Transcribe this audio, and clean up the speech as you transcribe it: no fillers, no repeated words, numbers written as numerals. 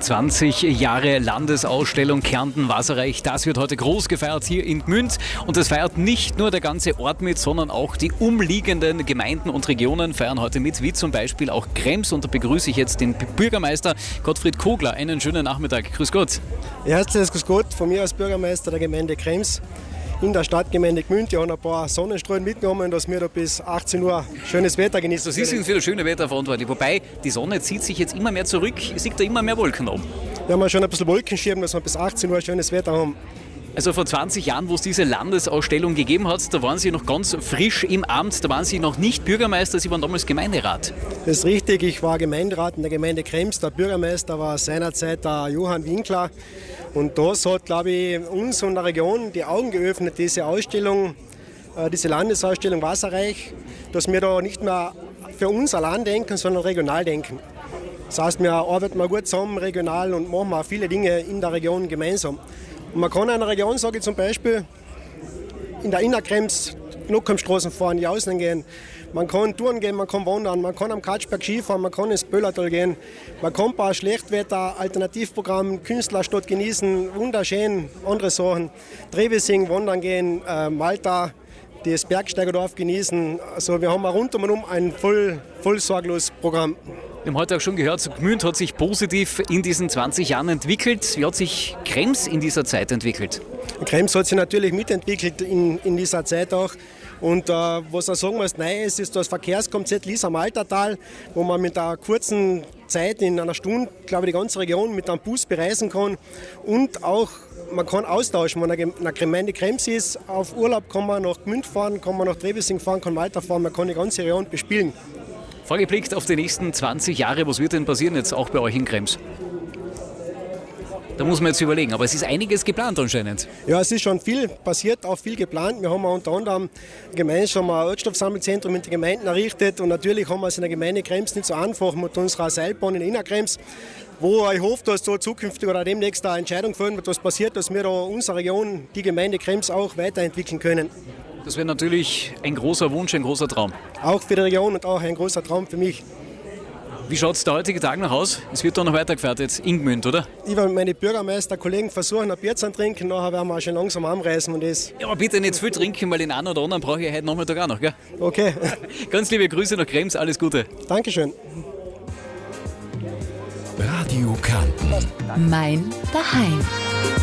20 Jahre Landesausstellung Kärnten Wasserreich, das wird heute groß gefeiert hier in Gmünd. Und das feiert nicht nur der ganze Ort mit, sondern auch die umliegenden Gemeinden und Regionen feiern heute mit, wie zum Beispiel auch Krems. Und da begrüße ich jetzt den Bürgermeister Gottfried Kogler. Einen schönen Nachmittag. Grüß Gott. Ja, herzliches Grüß Gott von mir als Bürgermeister der Gemeinde Krems in der Stadtgemeinde Gmünd. Ich habe ein paar Sonnenstrahlen mitgenommen, dass wir da bis 18 Uhr schönes Wetter genießen. Sie sind für das schöne Wetter verantwortlich. Wobei, die Sonne zieht sich jetzt immer mehr zurück. Sieht da immer mehr Wolken oben. Wir haben schon ein bisschen Wolkenschirm, dass wir bis 18 Uhr schönes Wetter haben. Also vor 20 Jahren, wo es diese Landesausstellung gegeben hat, da waren Sie noch ganz frisch im Amt. Da waren Sie noch nicht Bürgermeister, Sie waren damals Gemeinderat. Das ist richtig, ich war Gemeinderat in der Gemeinde Krems. Der Bürgermeister war seinerzeit der Johann Winkler. Und das hat, glaube ich, uns und der Region die Augen geöffnet, diese Ausstellung, diese Landesausstellung Wasserreich, dass wir da nicht mehr für uns allein denken, sondern regional denken. Das heißt, wir arbeiten mal gut zusammen, regional, und machen auch viele Dinge in der Region gemeinsam. Und man kann in einer Region, sage ich zum Beispiel, in der Innerkrems Knockheimstraßen fahren, die Außen gehen. Man kann Touren gehen, man kann wandern, man kann am Katschberg Skifahren, man kann ins Böllertal gehen. Man kann ein paar Schlechtwetter, Alternativprogramm, Künstlerstadt genießen, wunderschön, andere Sachen. Drehwissing, wandern gehen, Malta, das Bergsteigerdorf genießen. Also wir haben rundum ein voll sorglos Programm. Wir haben heute auch schon gehört, Gmünd hat sich positiv in diesen 20 Jahren entwickelt. Wie hat sich Krems in dieser Zeit entwickelt? Krems hat sich natürlich mitentwickelt in dieser Zeit auch. Und was er sagen muss, neu ist das Verkehrskonzept Lies am Altertal, wo man mit einer kurzen Zeit, in einer Stunde, glaube ich, die ganze Region mit einem Bus bereisen kann. Und auch, man kann austauschen, wenn man in der Gemeinde Krems ist, auf Urlaub kann man nach Gmünd fahren, kann man nach Drehwissing fahren, kann Malta fahren, man kann die ganze Region bespielen. Vorgeblickt auf die nächsten 20 Jahre, was wird denn passieren jetzt auch bei euch in Krems? Da muss man jetzt überlegen, aber es ist einiges geplant anscheinend. Ja, es ist schon viel passiert, auch viel geplant. Wir haben unter anderem gemeinsam ein Wertstoffsammelzentrum in den Gemeinden errichtet, und natürlich haben wir es in der Gemeinde Krems nicht so einfach mit unserer Seilbahn in Innerkrems, wo ich hoffe, dass da zukünftig oder demnächst eine Entscheidung gefallen wird, was passiert, dass wir da unsere Region, die Gemeinde Krems, auch weiterentwickeln können. Das wäre natürlich ein großer Wunsch, ein großer Traum. Auch für die Region und auch ein großer Traum für mich. Wie schaut es der heutige Tag noch aus? Es wird da noch weitergefahren jetzt in Gmünd, oder? Ich werde mit meinen Bürgermeisterkollegen versuchen, ein Bier zu trinken, nachher werden wir schon langsam anreisen. Ja, aber bitte nicht zu viel trinken, weil den einen oder anderen brauche ich heute Nachmittag auch noch, gell? Okay. Ganz liebe Grüße nach Krems, alles Gute. Dankeschön. Radio Kärnten. Mein Daheim.